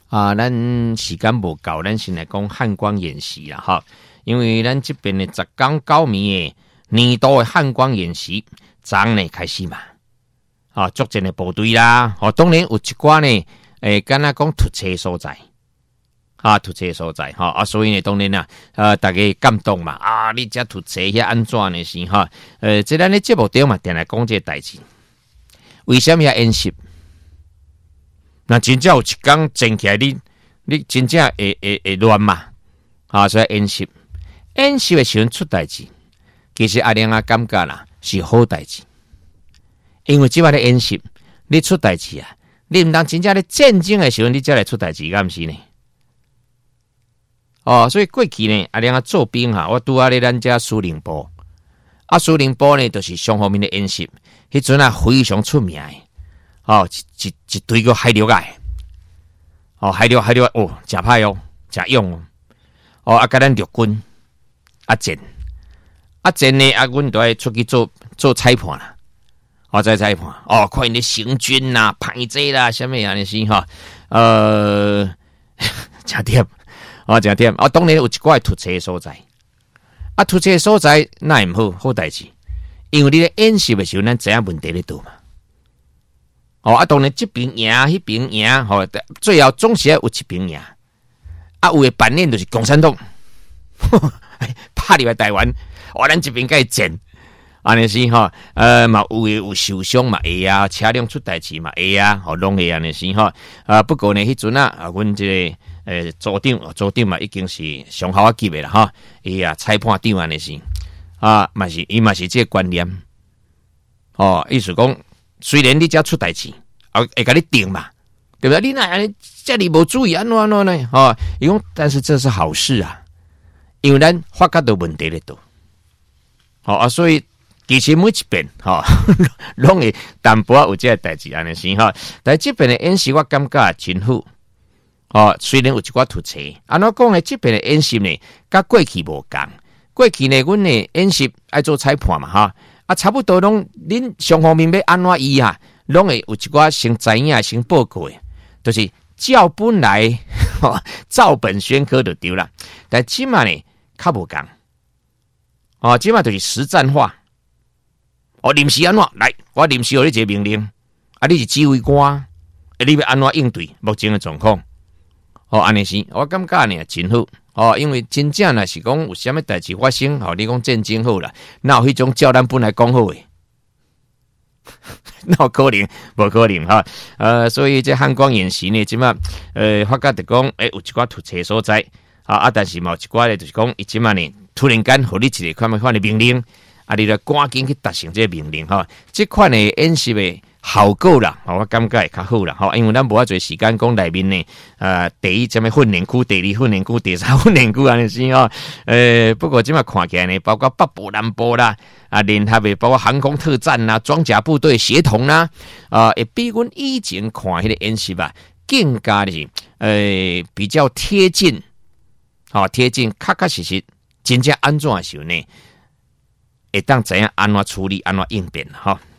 咱时间无够，咱先来讲汉光演习啦哈。因为咱这边的10天9暝的年度的汉光演习，昨呢开始嘛，作战的部队啦，当然有一寡呢，敢若讲突车所在，突车所在所以呢，当然啦，大家感动嘛，你这突车遐安怎呢是哈？这咱的节目中嘛，定来讲这个代志。为什么要演习？那真正有一天整起来，你真正会乱嘛？所以演习。演习的时阵出代志，其实阿亮啊感觉啦是好代志，因为即摆咧演习，你出代志啊，你毋当真正咧战争的时阵，你才来出代志，敢毋是呢？所以过去呢，阿亮啊做兵我拄咧咱遮司令部，司令部呢就是双方面的演习，迄阵非常出名的，一堆个海陆海陆真歹真勇甲咱陆军。战呢阮都爱出去做裁判啦，做裁判看因咧行军啦、排挤啦，什么样的是真点真点当然有一寡突车所在，突车所在那毋好代志，因为你咧演习的时候，咱知影问题咧倒嘛。当然这边赢，迄边赢，最后总是要有一边赢。有的版面就是共产党。拍入来台湾，咱这边该战，安尼是嘛有受伤嘛会啊，车辆出代志嘛会啊，拢会安尼是不过呢，迄阵阮这个组长嘛已经是上校级的啦裁判长安尼是伊嘛是这个观念意思讲，虽然你遮出代志，会甲你定嘛，对不对？你那安尼这里无注意安怎呢？伊讲，但是这是好事啊。因为咱发觉到问题咧多，所以其实每一遍拢会淡薄有这个代志安尼是但这边的演习我感觉真好，虽然有一寡突车，安怎讲呢？这边的演习呢，甲过去无共。过去呢，阮的演习爱做裁判嘛差不多拢恁双方面要安怎伊拢会有一寡先知影先报告的，就是照本来照本宣科就对啦。但即嘛呢？较无共即摆就是实战化临时安怎来，我临时有你一个命令你是指挥官你要安怎应对目前的状况安尼是我感觉呢真好因为真正若是讲有啥物代志发生你讲战争好啦，哪有迄种照咱本来讲好的哪有可能？无可能所以这汉光演习呢，即摆发觉就讲有一寡突车所在但是嘛有一寡咧，就是讲伊即摆呢，突然间互你一个款的命令，你就赶紧去达成这个命令这款的演习的效果啦，我感觉会较好啦因为咱无偌侪时间讲内面呢，第一什么训练区、第二训练区、第三训练区安尼是不过即摆看起来呢，包括北部、南部啦，联合的包括航空特战啦、装甲部队协同啦，会比阮以前看迄个演习更加的比较贴近。贴近确实真正安怎的时候呢，会当知影安怎处理、安怎应变